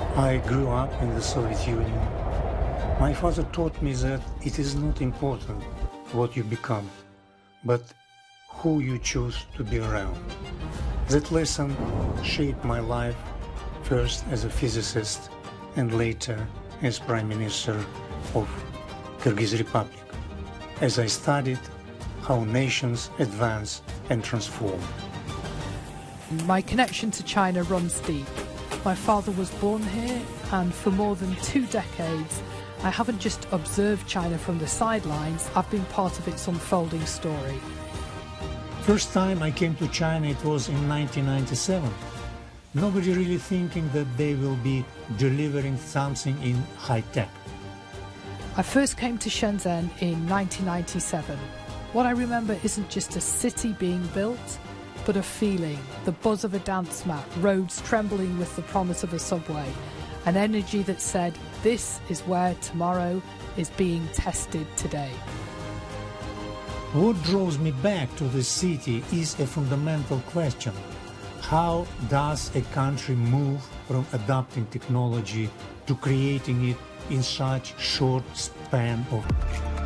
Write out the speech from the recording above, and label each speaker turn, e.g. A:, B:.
A: I grew up in the Soviet Union. My father taught me that it is not important what you become, but who you choose to be around. That lesson shaped my life, first as a physicist and later as Prime Minister of Kyrgyz Republic, as I studied how nations advance and transform.
B: My connection to China runs deep. My father was born here, and for more than 2 decades, I haven't just observed China from the sidelines, I've been part of its unfolding story.
A: First time I came to China, it was in 1997. Nobody really thinking that they will be delivering something in high tech.
B: I first came to Shenzhen in 1997. What I remember isn't just a city being built, but a feeling, the buzz of a dance mat, roads trembling with the promise of a subway, an energy that said, this is where tomorrow is being tested today.
A: What draws me back to the city is a fundamental question. How does a country move from adopting technology to creating it in such short span of